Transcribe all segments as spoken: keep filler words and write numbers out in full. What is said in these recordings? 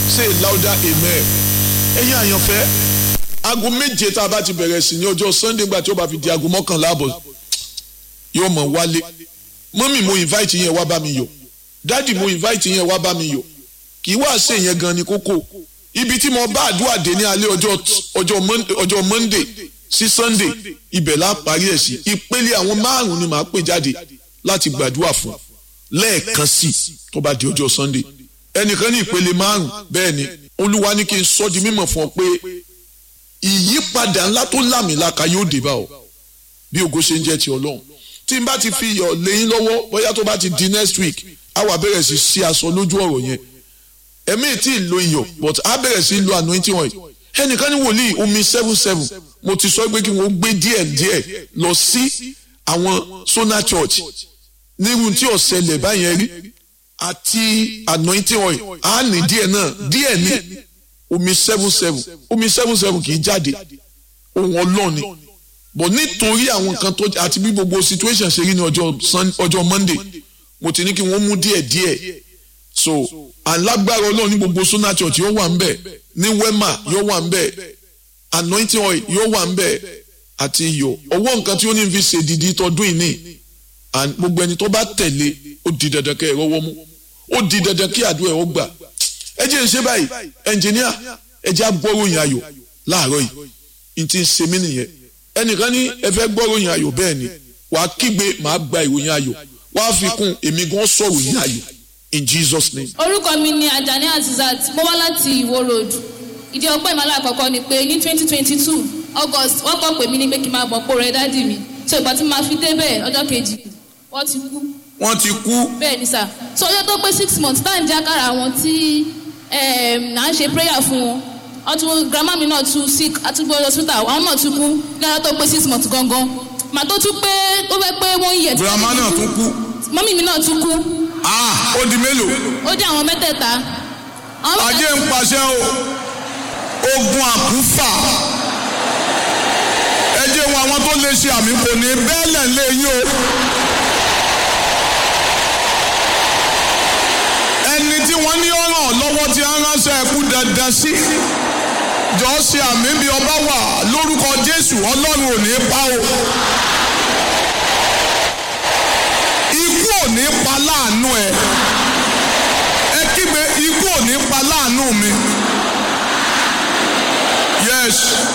say louder amen. ẹ̀yin àyànfẹ́ aago méje tá a bá ti bẹ̀rẹ̀ sí ní ọjọ́ Sunday gbà tí ó bá fi di aago mọ́kànlá àbọ̀ yóò mọ̀ wálé. mọ́mì mo invite yẹn wá bá mi yọ̀, dádì mo invite yẹn wá bá mi yọ̀, kì í wá ṣe yẹn gan ni kókó. ibi tí mo bá àdúrà dé ní alẹ́ ọjọ́ ọjọ́ ọjọ́ Monday sí Sunday ibẹ̀ la parí ẹ̀ sí. ìpele àwọn márùn-ún ni màá pè jáde láti gbàdúrà fún lẹ́ẹ̀kan sí tó bá di ọjọ́ Sunday. ẹnìkan ní ìpele márùn-ún bẹ́ẹ̀ ni Olúwa ní kí n sọ di mímọ̀ fún ọ pé ìyípadà ńlá tó lámìlaka yóò dé bá ọ bí ògo ṣe ń jẹ́ ti Ọlọ́run. tí n bá ti fi iyọ̀ lẹ́yìn lọ́wọ́ bóyá tó bá ti di next week á wà bẹ̀rẹ̀ sí sí aṣọ lójú ọ̀rọ̀ yẹn. ẹ̀mí tí ì lo iyọ̀ but á bẹ̀rẹ̀ sí lo anointing oil. ẹnìkan ní wòlíì omi seven seven mo ti sọ pé kí wọ́n gbé díẹ̀ díẹ̀ lọ sí àwọn Sona Church nírú tí ọ̀sẹ̀lẹ̀ báyẹn rí àti anointing oil á ní díẹ̀ náà díẹ̀ ní omi seven seven omi seven seven kì í jáde ohun Ọlọ́run ni but nítorí àwọn kan tó àti bí gbogbo situation ṣe rí ní ọjọ́ ọjọ́ Monday mo ti ní kí wọ́n mú díẹ̀ díẹ̀ so alágbára Ọlọ́run ní gbogbo Sona Church yóò wà ń bẹ̀ ní Wema yóò wà ń bẹ̀ anointing oil yóò wà ń bẹ̀ àti iyọ̀ ọwọ́ nǹkan tí ó ní fi ṣe dìdí tọdún ìní and gbogbo ẹni tó bá tẹ̀lé ó di dandan kẹ́ ẹ rọ́wọ́ mú ó di dandan kí àdúrà ẹ̀ ó gbà. ẹ jẹ́ ń ṣe báyìí ẹnjìníà ẹ jẹ́ gbọ́ròyìn ayọ̀ láàárọ̀ yìí n ti ń ṣe mí nìyẹn. ẹnìkan ní ẹ fẹ́ gbọ́ròyìn ayọ̀ bẹ́ẹ̀ ni wàá kígbe màá gba ìròyìn ayọ̀ wàá fi kún èmi gan sọ̀rọ̀ yìí ayọ̀ in Jesus name. orúkọ mi ni Ajani Azizat mo wá láti Ìwó road. ìdí ọpẹ́ ìmọ̀lá àkọ́kọ́ ni pé ní twenty twenty two August wọ́n kọ́ pè mí ní pé kí n máa bọ̀ pò rẹ̀ dádì mi so ìgbà tí mo máa fi débẹ̀ ọjọ́ kejì wọ́n ti kú. wọ́n ti kú. bẹ́ẹ̀ ni sà so ọjọ́ tó pé six months tá à ń jẹ́ àkàrà àwọn tí à ń ṣe prayer fún wọn ọtún grandma mi náà tún sick àtúgbò hospital àwọn náà tún kú ní ọjọ́ tó pé six months gangan màá tó tún pé ó fẹ́ pé wọ́n yẹ̀. grandma náà tún kú. mọ́mí mi náà tún kú. ah ó di mélòó. ó di àwọn mẹ́tẹ̀ẹ̀ta. ajé ń pàṣẹ o ogun àkúfà ẹ jẹ́ wọn àwọn tó lè ṣe àmì kò ní bẹ́ẹ̀lẹ̀ lé yín o. ẹni tí wọ́n ní ọ̀ràn lọ́wọ́ tí a ránṣẹ́ ẹ̀kú dandan sí jọ ṣe àmì bí ọba wà lórúkọ Jésù Ọlọ́run ò ní pa o. ikú ò ní pa láàánú ẹ ẹ kígbe ikú ò ní pa láàánú mi. yes.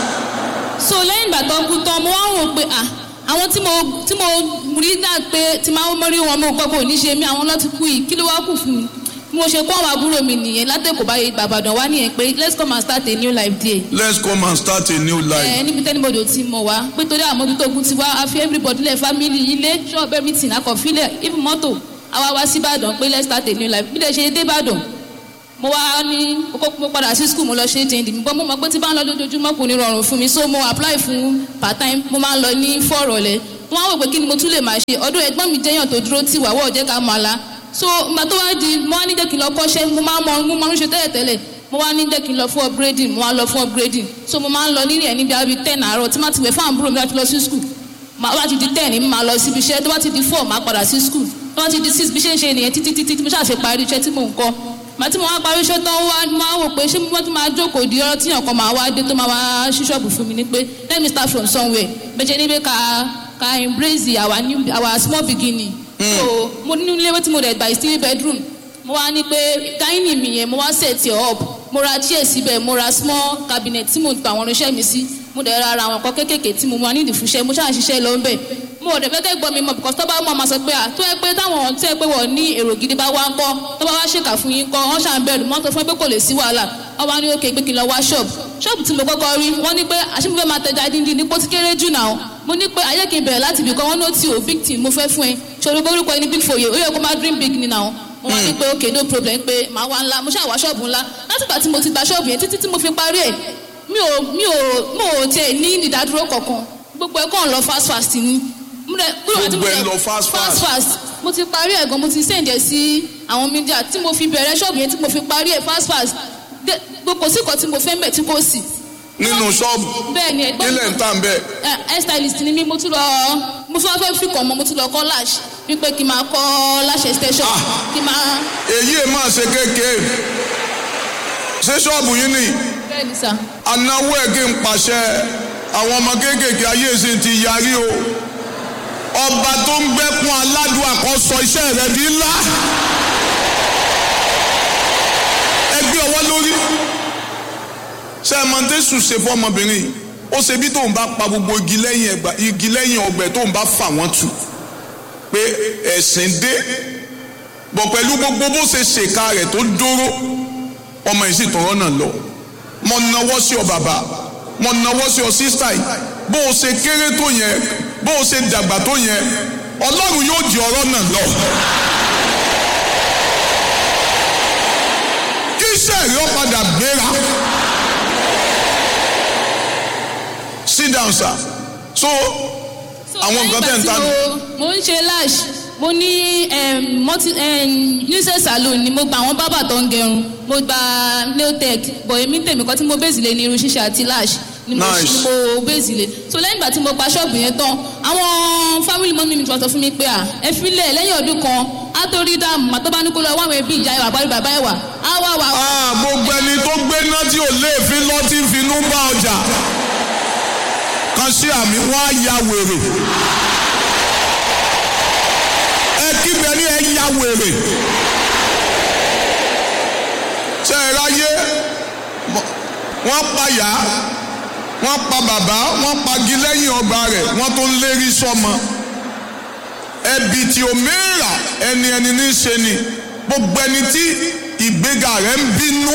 so lẹ́yìn ìgbà tó kú tán mo wá wò pé ah àwọn tí mo tí mo rí náà pé tí máa ń mọ́rí wọn mo gbọ́ pé ò ní ṣe mí àwọn lọ́ọ́ ti kú yìí kí ló wá kù fún mi bí mo ṣe kó àwọn àbúrò mi nìyẹn látẹ̀kọ̀ báyìí Ìbàdàn wá nìyẹn pé let's come and start a new life there. let's come and start a new life. ẹ níbi tẹ́nibọ̀dì ò ti mọ̀ wá pé torí àmójútó ogun ti wá a fi everybody lẹ̀ family ilé shop everything akọ̀fílẹ̀ even mọ́tò àwa wá sí Ìbàdàn pé let's start a new life bí lè ṣe dé Ìbàdàn mo wá ní mo padà sí school mo lọ ṣe jẹ́ndì mi gbọ́ mo mọ̀ pé tí bá ń lọ lójoojúmọ́ kò ní rọrùn fún mi so mo apply fún part time mo máa ń lọ ní fọ́ọ̀rọ̀lẹ́ wọ́n á wò pé kí ni mo tún lè máa ṣe ọdún ẹ̀gbọ́n mi jẹ́yàn tó dúró tì wá wọ́ọ̀ jẹ́ ká máa la so ìgbà tó wá di mo wá ní jẹ́ kí n lọ kọ́ṣẹ́ mo máa ń mọ mo máa ń ṣe tẹ́lẹ̀ tẹ́lẹ̀ mo wá ní jẹ́ kí n lọ fún upgrading mo wá lọ fún upgrading so mo máa ń lọ nílẹ̀ níbi àbí ten àárọ̀ tí má ti wẹ̀ fún àbúrò mi láti lọ sí school màá wá ti di ten mi máa lọ síbi iṣẹ́ tó bá ti di four máa padà sí school tó bá ti di six bí ṣe ń ṣe nìyẹn títí títí mo ṣàṣe parí iṣẹ́ tí mò ń kọ́ màá tí mo wá parí iṣẹ́ tán wá máa wò pé ṣé mo tún máa jókòó di ọ̀rọ̀ tíyàn kan máa wá dé tó máa wá sí ṣọ́ọ̀bù fún mi ní pé let me start from somewhere bẹ́ẹ̀ ní pé ká ká embrace our new our small beginning. Mm. so mo ní ilé tí mo dẹ̀ gbà sí bedroom mo wá ní pé dining mi yẹn mo wá set it up mo ra chair síbẹ̀ mo ra small cabinet tí mo gba àwọn irinṣẹ́ mi sí mo dẹ̀ ra àwọn nǹkan kéékèèké tí mo máa ní ìdìfúnṣẹ́ mo ṣáà ṣiṣẹ́ lọ ńbẹ̀ mo ò dẹ̀ fẹ́ kẹ́ gbọ́ mi mọ̀ because tó bá mọ̀ máa sọ pé à tó ẹ pé táwọn tó ẹ pé wọ́n ní èrò gidi bá wá ń kọ́ tó bá wá ṣèkà fún yín kọ́ wọ́n ṣàn bẹ̀rù mọ́tò fún ẹ pé kò lè sí wàhálà wọ́n wá ní òkè pé kí n lọ wá ṣọ́ọ̀bù ṣọ́ọ̀bù tí mo kọ́kọ́ rí wọ́n ní pé àṣìmọ́fẹ́ máa tẹja díndín ní pósí kéré jù náà mo ní pé ayé kí n bẹ̀rẹ̀ láti ibìkan wọ́n ní ó ti ò big team mo fẹ́ fún ẹ ṣòro orúkọ ẹni big foye ó yẹ kó máa dream big ni náà mo wá ní pé okay no problem pé màá wá ńlá mo ṣáà wá ṣọ́ọ̀bù ńlá látìgbà tí mo ti gba ṣọ́ọ̀bù yẹn títí tí mo fi parí ẹ̀ mi ò mi ò mo ò tiẹ̀ ní ìdádúró kankan gbogbo ẹ̀ kàn lọ fast fast ni gbogbo ẹ̀ lọ fast fast fast mo ti parí ẹ̀ gan mo ti send ẹ̀ sí àwọn media tí mo fi bẹ̀rẹ̀ ṣọ́ọ̀bù yẹn tí mo fi parí ẹ̀ fast fast gbogbo sí kan tí mo fẹ́ mbẹ̀ tí kò sí. nínú ṣọ́ọ̀bù bẹ́ẹ̀ ni ẹ̀gbọ́n ilẹ̀ ń tàn bẹ́ẹ̀. hair stylist ni mí mo tún lọ mo tún wá fẹ́ fi kàn mọ́ mo tún lọ kọ́ lash wípé kí n máa kọ́ lash extension kí n máa. èyí ẹ̀ máa ṣe kékeré ṣé ṣọ́ọ̀bù yín ni bẹ́ẹ̀ ni sà. anáwó ẹ̀ kí n pàṣẹ àwọn ọmọ kéékèèké ayé ìsìn ti yarí o ọba tó ń gbẹ́kún aládùn àkọ́sọ iṣẹ́ rẹ̀ di ńlá ẹgbẹ́ ọwọ́ lórí ṣé ẹ mọ tẹ́sù ṣe fún ọmọbìnrin ó ṣe bí tóun bá pa gbogbo igi lẹ́yìn ẹgbà igi lẹ́yìn ọgbẹ́ tóun bá fà wọ́n tù pé ẹ̀sìn dé bọ̀ pẹ̀lú gbogbo bó ṣe ṣèkà rẹ̀ tó dóró ọmọ yìí sì tọrọ náà lọ mo nawọ́ sí ọ bàbá mo nawọ́ sí ọ sísá yìí bó o ṣe kéré tó yẹn bó o ṣe dàgbà tó yẹn ọlọ́run yóò di ọ̀rọ̀ náà lọ. kí iṣẹ́ rẹ̀ ó padà gbéra. sit down sir. so àwọn nǹkan tẹ̀ ń ta. mo ń ṣe lash mo ní nuisance salon ni mo gba àwọn bábà tó ń gẹrun mo gba nail tech bọ̀ èmi tèmi kan tí mo bèsì lé ní irun ṣíṣe àti lash ni mo bèsì lé so lẹ́yìn ìgbà tí mo gba ṣọ́ọ̀bù yẹn tán àwọn family mọ́mí mi sọ fún mi pé à ẹ filẹ̀ lẹ́yìn ọdún kan á tó rí dáàmú àtọ́ bá ní kó lọ wá àwọn ẹbí ìjà ìwà àbárí bàbá ẹ̀wà á wà wà. gbogbo ẹni tó gbé náà tí ò lè fi lọ tí ń finú bá ọjà kan sí àmì wọn á ya wèrè ẹ kígbe ní ẹ ya wèrè ṣe é ráyé wọ́n pa yá wọ́n pa bàbá wọ́n pagi lẹ́yìn ọgbà rẹ̀ wọ́n tó ń lérí sọ́mọ ẹbí tí o mẹ́ra ẹni ẹni ní í ṣe ni gbogbo ẹni tí ìgbéga rẹ̀ ń bínú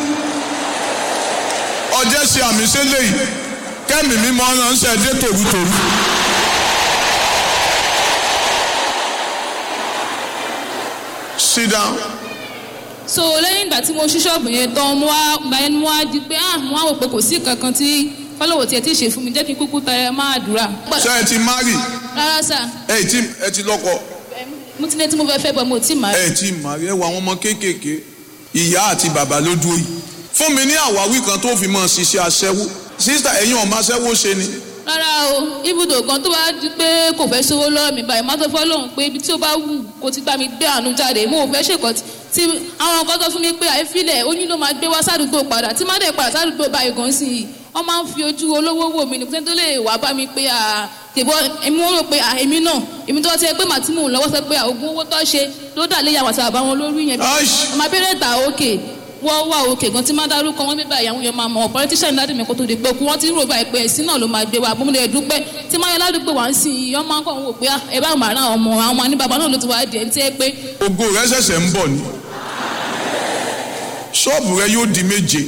ọjọ́ ṣe àmì ṣẹlẹ̀ yìí kẹ́mi mímọ́ ránṣẹ́ dé tòrútòrú. Sit down. so lẹ́yìn ìgbà tí mo ṣí ṣọ́ọ̀bù yẹn tán mo wá gba ẹnu wá di pé ah mo wá wò pé kò sí kankan tí fọlọ́wọ́ tiẹ̀ tí ì ṣe fún mi jẹ́ kí n kúkú tẹ máa dúrà. ṣé ẹ ti mari. rárá sà. ẹ ti ẹ ti lọ́kọ. mo ti ní tí mo fẹ́ fẹ́ bọ́ mo ti mari. ẹ ti mari ẹ wọ àwọn ọmọ kéékèèké ìyá àti bàbá ló dúró yìí fún mi ní àwáwí kan tó fi mọ ṣiṣẹ́ aṣẹ́wó sísítà ẹ̀yin ọmọ aṣẹ́wó ṣe ni. rárá o ibùdó kan tó bá di pé kò fẹ́ sówó lọ́wọ́ mi báyìí má tó fọ́ lóhùn pé ibi tí ó bá wù kó ti gbá mi gbé àánú jáde mo ò fẹ́ ṣèkọ́ tí àwọn nǹkan tó fún mi pé àìfilẹ̀ oyún ló máa gbé wá sádùúgbò padà tí má dẹ̀ padà sádùúgbò báyìí gan sí i wọ́n máa ń fi ojú olówó wò mí ní pé tó lè wá bá mi pé tèbọ́ èmi wọ́n rò pé èmi náà èmi tó ti ẹ pé màá tí mò ń lọ́wọ́ sọ pé ògùn owó tó ṣe ló dà lé yàwó àti àbá wọn lórí yẹn ọmọ abẹ́rẹ́ ta òkè wọ́n wá òkè gan tí má dárúkọ wọn bíbá ìyàwó yẹn máa mọ̀ politician ládùn mi kó tó di pé kú wọ́n ti ń rò báyìí pé ẹ̀sìn náà ló máa gbé wa bómúlẹ̀ dúpẹ́ tí máa yẹ ládùúgbò wá ń sìn yìí ọmọ akọ̀ ń wò pé ẹ bá màá rán ọmọ àwọn ọmọ ní bàbá náà ló ti wá di ẹ̀ ń tẹ́ pé. ògo rẹ ṣẹ̀ṣẹ̀ ń bọ̀ ni ṣọ́ọ̀bù rẹ yóò di méje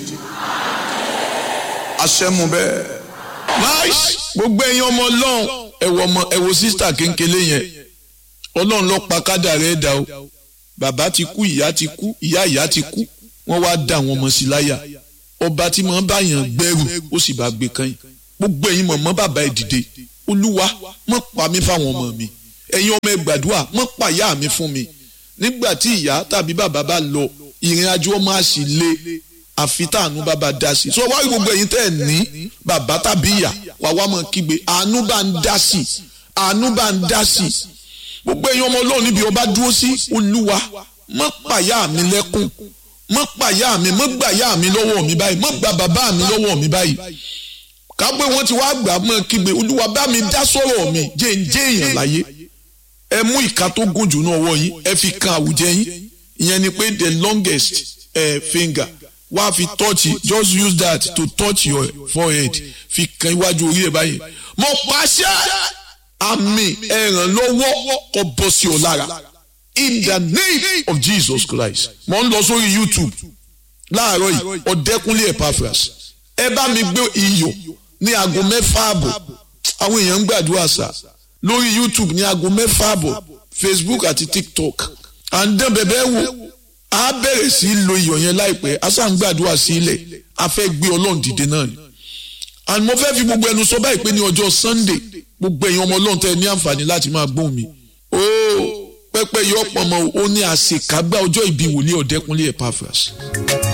àṣẹmu bẹ́ẹ̀. nice gbogbo ẹ̀yin ọmọ ọlọ́run ẹ̀wọ̀ ọmọ ẹ̀wọ̀ sísítà kéńkélé yẹn ọlọ́run ló pa kádà rẹ̀ dà o bàbá ti kú ìyá ti kú ìyá ìyá ti kú wọ́n wá dá àwọn ọmọ sí láyà ọba tí mọ̀ ń báyàn gbẹ́rù ó sì bá gbé kan yìí gbogbo ẹ̀yin mọ̀mọ́ bàbá ẹ̀ dìde olúwa mọ̀ pa mí fáwọn ọmọ mi ẹ̀yin ọmọ ẹ̀ gbàdúrà mọ̀ pa ìyá mi fún mi nígbà tí ìyá tàbí bàbá bá lọ ìrìn àjò ọmọ àṣì lé àfi táànú bàbá dá sí so wá gbogbo ẹ̀yin tẹ́ ẹ̀ ní bàbá tàbí ìyá wà wá mọ̀ kígbe àánú bá ń dá sí àánú bá ń dá sí gbogbo ẹ̀yin ọmọ ọlọ́run níbi ọba dúró sí olúwa mọ̀ pàyà mi lẹ́kùn mọ̀ pàyà mi mọ̀ gbàyà mi lọ́wọ́ mi báyìí mọ̀ gbà bàbá mi lọ́wọ́ mi báyìí kápẹ́ wọ́n ti wá gbà mọ́ kígbe olúwa bá mi dá sọ̀rọ̀ mi jẹ́ ń jẹ́ èèyàn láyé ẹ mú ìka tó gùn jù náà ọwọ́ yín ẹ fi kan àwùjẹ yín ìyẹn ni pé the longest uh, finger wá fi touch just use that to touch your forehead fi kan iwájú orí ẹ báyìí mo pàṣẹ àmì ẹ̀rànlọ́wọ́ kó bọ́ sí ọ lára in the name of Jesus Christ mo ń lọ sórí YouTube láàárọ̀ yìí Ọ̀dẹ́kúnlé Epaphras ẹ bá mi gbé iyọ̀ ní aago mẹ́fà àbọ̀ àwọn èèyàn ń gbàdúrà sá lórí YouTube ní aago mẹ́fà àbọ̀ Facebook àti TikTok à ń dán bẹ̀bẹ̀ wò á bẹ̀rẹ̀ sí í lo iyọ̀ yẹn láìpẹ́ a sá ń gbàdúrà sí ilẹ̀ a fẹ́ gbé Ọlọ́run dìde náà ni and mo fẹ́ fi gbogbo ẹnu sọ báyìí pé ní ọjọ́ Sunday gbogbo ẹ̀yin ọmọ Ọlọ́run tẹ́ ẹ ní àǹfààní láti máa gbóhùn mi ooo pẹ́pẹ́ yọ pọ̀ mọ́ o ní àṣekágbá ọjọ́ ìbí wòlíì Ọ̀dẹ́kúnlé Epaphras.